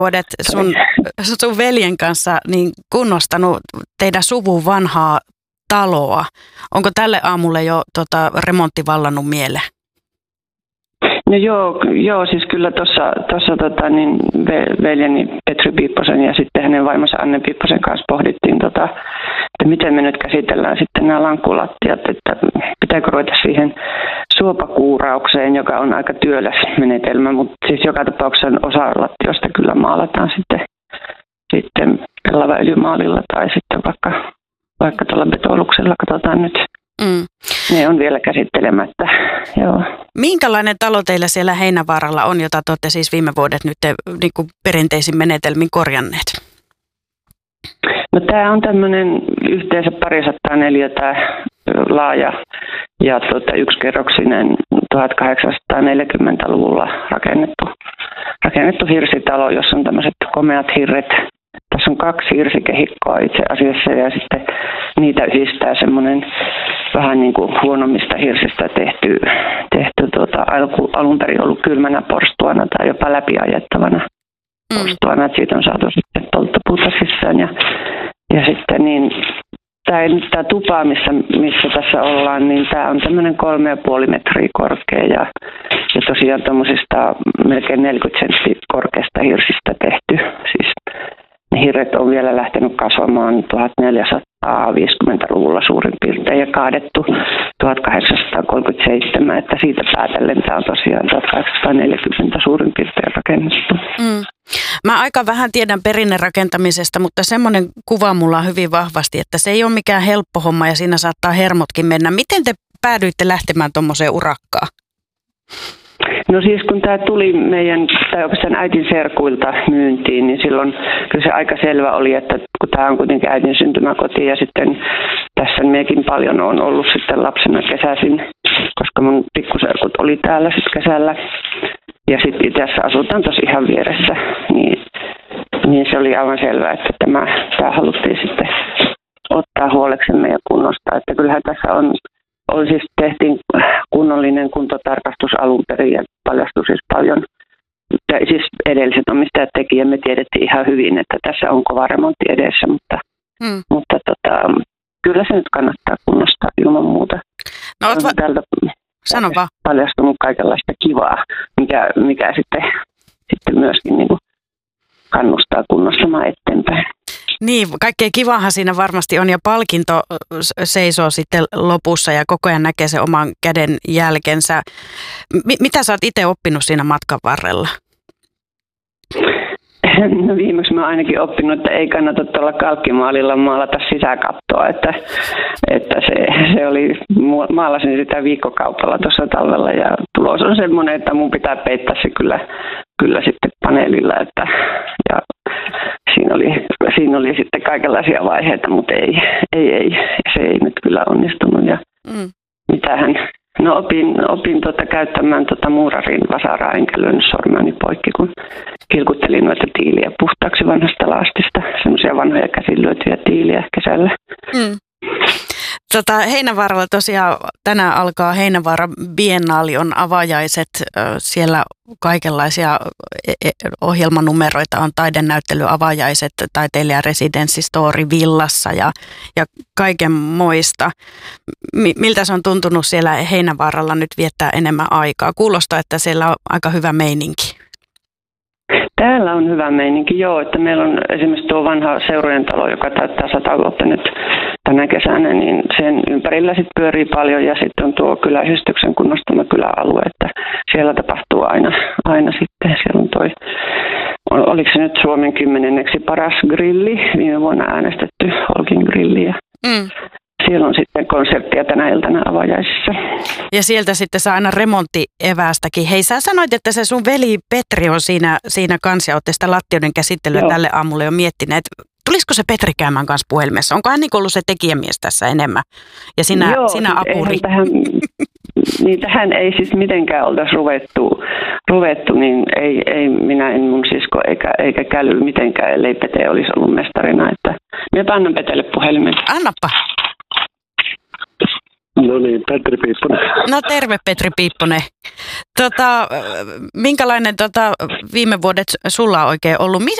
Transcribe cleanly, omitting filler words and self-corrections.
vuodet sun veljen kanssa niin kunnostanut teidän suvun vanhaa taloa. Onko tälle aamulle jo remontti vallannut mieleen? No joo, siis kyllä tuossa veljeni Petri Piipposen ja sitten hänen vaimonsa Anne Piipposen kanssa pohdittiin, että miten me nyt käsitellään sitten nämä lankkulattiat, että pitääkö ruveta siihen suopakuuraukseen, joka on aika työläs menetelmä, mutta siis joka tapauksessa osa lattioista kyllä maalataan sitten lavaöljymaalilla tai sitten vaikka tuolla betoluksella, katsotaan nyt. Ne on vielä käsittelemättä, joo. Minkälainen talo teillä siellä Heinävaaralla on, jota te olette siis viime vuodet nyt niin kuin perinteisin menetelmin korjanneet? No tämä on tämmöinen yhteensä 200 neliötä laaja ja yksikerroksinen 1840-luvulla rakennettu hirsitalo, jossa on tämmöiset komeat hirret. Tässä on 2 hirsikehikkoa itse asiassa ja sitten niitä yhdistää semmoinen vähän niin kuin huonommista hirsistä tehty alun perin ollut kylmänä porstuana tai jopa läpiajettavana porstuana, että siitä on saatu sitten polttopuuta sisään ja sitten niin tämä tupa, missä tässä ollaan, niin tämä on tämmöinen 3,5 metriä korkea ja tosiaan tuommoisista melkein 40 senttiä korkeasta hirsistä tehty. Siis ne hirret on vielä lähtenyt kasvamaan 1450-luvulla suurin piirtein ja kaadettu 1837, että siitä päätellen tämä on tosiaan 1840 suurin piirtein rakennettu. Mä aika vähän tiedän perinnerakentamisesta, mutta semmoinen kuva mulla on hyvin vahvasti, että se ei ole mikään helppo homma ja siinä saattaa hermotkin mennä. Miten te päädyitte lähtemään tuommoiseen urakkaan? No siis kun tämä tuli oikeastaan äitin serkuilta myyntiin, niin silloin kyllä se aika selvä oli, että kun tämä on kuitenkin äitin syntymäkoti ja sitten tässä mekin paljon on ollut sitten lapsena kesäisin, koska mun pikkuserkut oli täällä sitten kesällä ja sitten itse asiassa asutaan tuossa ihan vieressä, niin se oli aivan selvää, että tämä haluttiin sitten ottaa huoleksemme ja kunnostaa, että kyllähän tässä on siis tehtiin kunnollinen kuntotarkastus alun perin ja paljastui siis paljon. Siis edelliset omistajat teki ja me tiedettiin ihan hyvin, että tässä on kova remontti edessä, mutta kyllä se nyt kannattaa kunnostaa ilman muuta. No, täältä sano vaan. Paljastunut kaikenlaista kivaa, mikä sitten myöskin niin kuin kannustaa kunnostamaan eteenpäin. Niin, kaikkea kivahan siinä varmasti on ja palkinto seisoo sitten lopussa ja koko ajan näkee sen oman käden jälkensä. Mitä sä oot itse oppinut siinä matkan varrella? No viimeksi mä oon ainakin oppinut, että ei kannata tuolla kalkkimaalilla maalata sisäkattoa, että se oli, maalasin sitä viikkokaupalla tuossa talvella ja tulos on semmoinen, että mun pitää peittää se kyllä sitten paneelilla, ja siinä oli sitten kaikenlaisia vaiheita, mutta ei, se ei nyt kyllä onnistunut ja mitähän. No opin käyttämään muurarin vasaraa enkä lyönyt sormeani poikki, kun kilkuttelin noita tiiliä puhtaaksi vanhasta laastista. Semmoisia vanhoja käsin lyötyjä tiiliä kesällä. Heinävaaralla tosiaan tänään alkaa Heinävaara Biennaali, on avajaiset. Siellä kaikenlaisia ohjelmanumeroita on taidenäyttely avajaiset, taiteilija residenssistory villassa ja kaiken moista. Miltä se on tuntunut siellä Heinävaaralla nyt viettää enemmän aikaa? Kuulostaa, että siellä on aika hyvä meininki. Täällä on hyvä meininki, joo, että meillä on esimerkiksi tuo vanha seurojen talo, joka täyttää 100 vuotta nyt tänä kesänä, niin sen ympärillä sitten pyörii paljon ja sitten on tuo kyläyhdistyksen kunnostama kyläalue, että siellä tapahtuu aina sitten, siellä on oliko se nyt Suomen 10. paras grilli, viime vuonna äänestetty Holkin grilli ja siellä on sitten konserttia tänä iltana avajaisissa. Ja sieltä sitten saa aina remonttievästäkin. Hei, sä sanoit, että se sun veli Petri on siinä kanssa ja olette sitä lattioiden käsittelyä tälle aamulle jo miettineet. Tulisiko se Petri käymään kanssa puhelimessa? Onko hän niin ollut se tekijämies tässä enemmän? Ja sinä apuri? Tähän ei siis mitenkään oltaisi ruvettu, niin ei minä en mun sisko eikä Käly mitenkään, ellei Pete olisi ollut mestarina. Että minä annan Petelle puhelimen. Annappa. No niin, Petri Piipponen. No terve Petri Piipponen. Minkälainen viime vuodet sulla on oikein ollut?